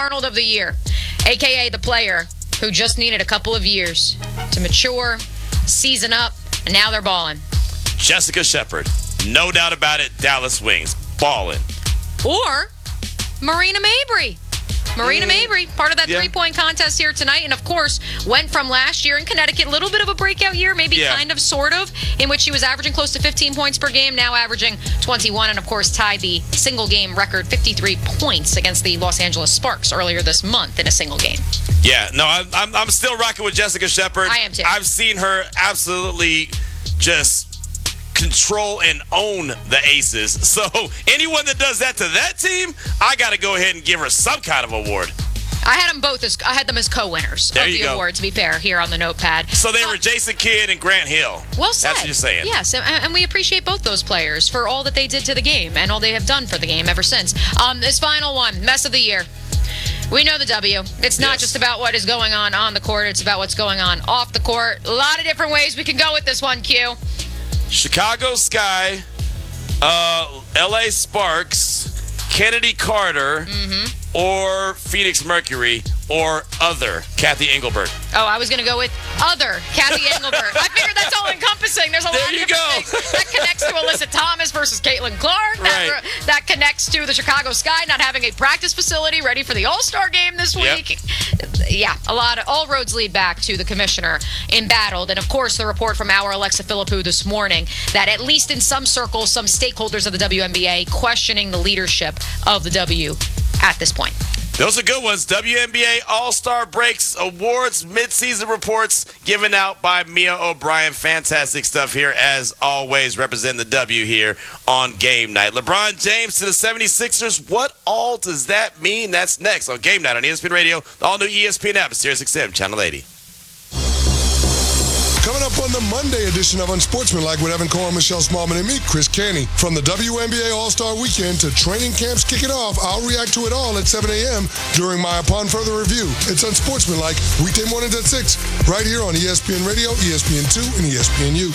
Darnold of the year, a.k.a. the player who just needed a couple of years to mature, season up, and now they're balling. Jessica Shepard. No doubt about it. Dallas Wings. Balling. Or Marina Mabry. Marina Mabry, part of that three-point contest here tonight, and of course, went from last year in Connecticut, a little bit of a breakout year, maybe kind of, sort of, in which she was averaging close to 15 points per game, now averaging 21, and of course tied the single-game record 53 points against the Los Angeles Sparks earlier this month in a single game. Yeah, no, I'm still rocking with Jessica Shepard. I am too. I've seen her absolutely just control and own the Aces. So anyone that does that to that team, I got to go ahead and give her some kind of award. I had them as co-winners of the award, to be fair, here on the notepad. So they were Jason Kidd and Grant Hill. Well said. That's what you're saying. Yes, and we appreciate both those players for all that they did to the game and all they have done for the game ever since. This final one, mess of the year. We know the W. It's not just about what is going on the court. It's about what's going on off the court. A lot of different ways we can go with this one, Q. Chicago Sky, L.A. Sparks, Kennedy Carter, or Phoenix Mercury, or other Kathy Engelbert. Oh, I was going to go with other Kathy Engelbert. I figured that's all encompassing. There's a lot of different things. That connects to Alyssa Thomas versus Caitlin Clark. That connects to the Chicago Sky not having a practice facility ready for the All-Star game this week. Yeah, all roads lead back to the commissioner embattled. And, of course, the report from our Alexa Philippou this morning that at least in some circles, some stakeholders of the WNBA questioning the leadership of the W at this point. Those are good ones. WNBA All-Star Breaks, awards, mid-season reports given out by Mia O'Brien. Fantastic stuff here, as always, representing the W here on Game Night. LeBron James to the 76ers. What all does that mean? That's next on Game Night on ESPN Radio, the all-new ESPN app, SiriusXM, Channel 80. Coming up on the Monday edition of Unsportsmanlike with Evan Cohen, Michelle Smallman, and me, Chris Caney. From the WNBA All-Star Weekend to training camps kicking off, I'll react to it all at 7 a.m. during my Upon Further Review. It's Unsportsmanlike, weekday mornings at 6, right here on ESPN Radio, ESPN2, and ESPNU.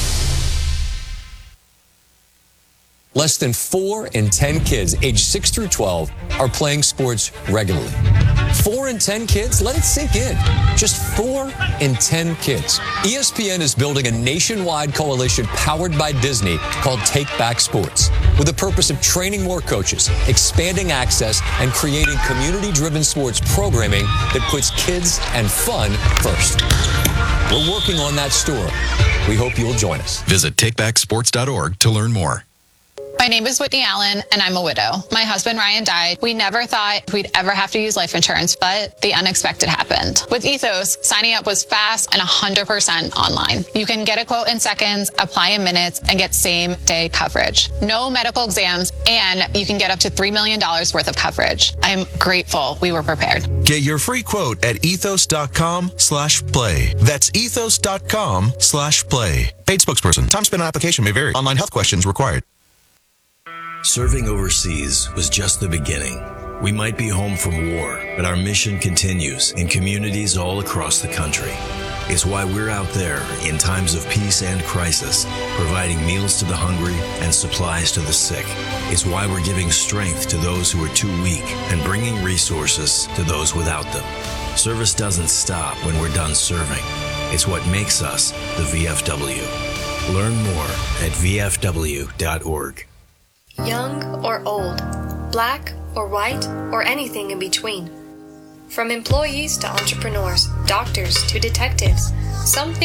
Less than 4 in 10 kids aged 6 through 12 are playing sports regularly. 4 in 10 kids? Let it sink in. Just 4 in 10 kids. ESPN is building a nationwide coalition powered by Disney called Take Back Sports, with the purpose of training more coaches, expanding access, and creating community-driven sports programming that puts kids and fun first. We're working on that story. We hope you'll join us. Visit takebacksports.org to learn more. My name is Whitney Allen, and I'm a widow. My husband, Ryan, died. We never thought we'd ever have to use life insurance, but the unexpected happened. With Ethos, signing up was fast and 100% online. You can get a quote in seconds, apply in minutes, and get same-day coverage. No medical exams, and you can get up to $3 million worth of coverage. I'm grateful we were prepared. Get your free quote at ethos.com/play. That's ethos.com/play. Paid spokesperson. Time spent on application may vary. Online health questions required. Serving overseas was just the beginning. We might be home from war, but our mission continues in communities all across the country. It's why we're out there in times of peace and crisis, providing meals to the hungry and supplies to the sick. It's why we're giving strength to those who are too weak and bringing resources to those without them. Service doesn't stop when we're done serving. It's what makes us the VFW. Learn more at vfw.org. Young or old, black or white, or anything in between. From employees to entrepreneurs, doctors to detectives, some things